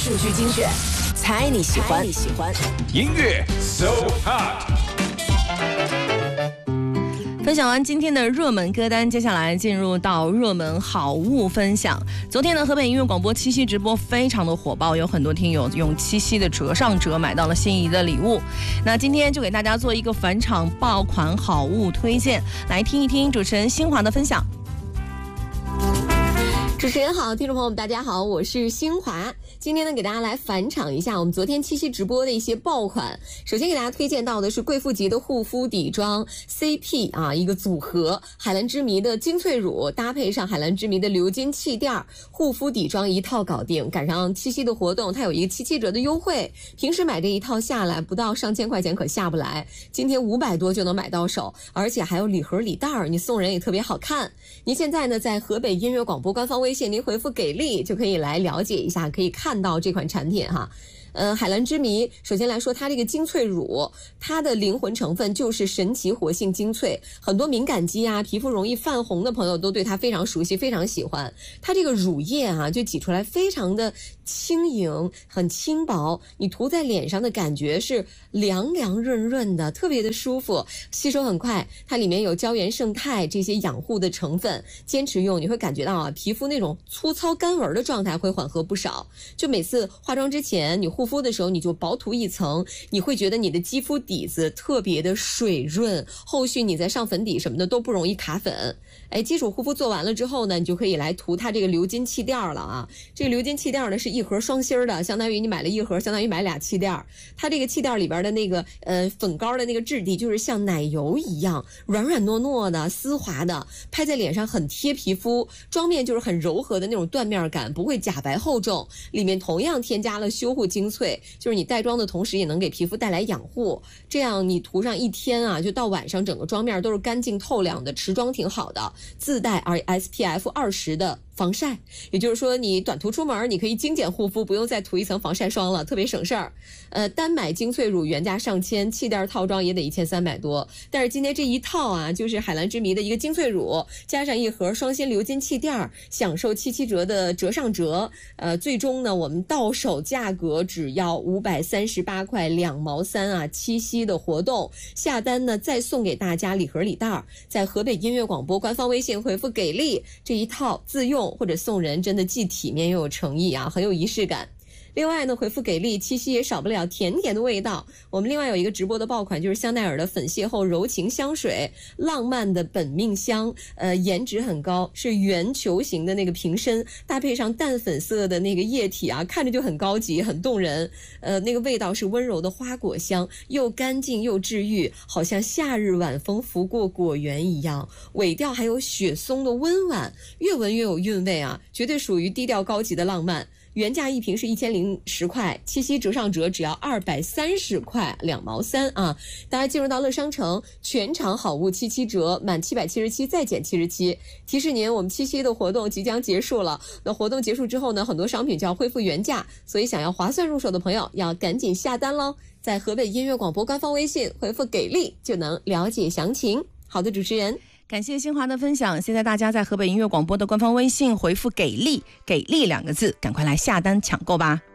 数据精选，猜你喜欢。 音乐 So Hot。 分享完今天的热门歌单，接下来进入到热门好物分享。昨天呢，河北音乐广播七夕直播非常的火爆，有很多听友用七夕的折上折买到了心仪的礼物。那今天就给大家做一个返场爆款好物推荐，来听一听主持人新华的分享。 主持人好，听众朋友们大家好，我是新华。今天呢，给大家来返场一下我们昨天七夕直播的一些爆款。首先给大家推荐到的是贵妇级的护肤底妆 CP 啊，一个组合，海蓝之谜的精粹乳搭配上海蓝之谜的鎏金气垫，护肤底妆一套搞定。赶上七夕的活动，它有一个7折的优惠，平时买这一套下来不到上千块钱可下不来，今天500多就能买到手，而且还有礼盒礼袋，你送人也特别好看。您现在呢，在河北音乐广播官方微信您回复给力就可以来了解一下，可以看到这款产品哈。海蓝之谜，首先来说它这个精粹乳，它的灵魂成分就是神奇活性精粹，很多敏感肌啊、皮肤容易泛红的朋友都对它非常熟悉，非常喜欢。它这个乳液啊，就挤出来非常的轻盈，很轻薄，你涂在脸上的感觉是凉凉润润的，特别的舒服，吸收很快。它里面有胶原胜肽这些养护的成分，坚持用你会感觉到啊，皮肤那种粗糙干纹的状态会缓和不少。就每次化妆之前你护肤的时候，你就薄涂一层，你会觉得你的肌肤底子特别的水润，后续你再上粉底什么的都不容易卡粉。基础护肤做完了之后呢，你就可以来涂它这个鎏金气垫了啊。这个鎏金气垫呢是一盒双芯的，相当于你买了一盒，相当于买俩气垫。它这个气垫里边的那个粉膏的那个质地就是像奶油一样，软软糯糯的、丝滑的，拍在脸上很贴皮肤，妆面就是很柔和的那种缎面感，不会假白厚重。里面同样添加了修护精粹，就是你带妆的同时也能给皮肤带来养护，这样你涂上一天啊，就到晚上整个妆面都是干净透亮的，持妆挺好的，自带 SPF 20的防晒，也就是说你短途出门你可以精简护肤，不用再涂一层防晒霜了，特别省事儿。单买精粹乳原价上千，气垫套装也得1300多，但是今天这一套啊，就是海蓝之谜的一个精粹乳加上一盒双芯鎏金气垫，享受7折的折上折。最终呢，我们到手价格只要538块2毛3啊，七夕的活动下单呢，再送给大家礼盒礼袋，在河北音乐广播官方微信回复给力，这一套自用或者送人真的既体面又有诚意啊，很有仪式感。另外呢，回复给力，七夕也少不了甜甜的味道。我们另外有一个直播的爆款，就是香奈儿的粉邂逅柔情香水，浪漫的本命香，颜值很高，是圆球形的那个瓶身，搭配上淡粉色的那个液体啊，看着就很高级，很动人。那个味道是温柔的花果香，又干净又治愈，好像夏日晚风拂过果园一样。尾调还有雪松的温婉，越闻越有韵味啊，绝对属于低调高级的浪漫。原价一瓶是1010块，七夕折上折只要230块2毛3啊！大家进入到乐商城，全场好物77折，满777再减77。提示您，我们七夕的活动即将结束了。那活动结束之后呢，很多商品就要恢复原价，所以想要划算入手的朋友要赶紧下单喽！在河北音乐广播官方微信回复给力就能了解详情。好的，主持人。 感谢新华的分享。现在大家在河北音乐广播的官方微信回复给力，给力2个字，赶快来下单抢购吧。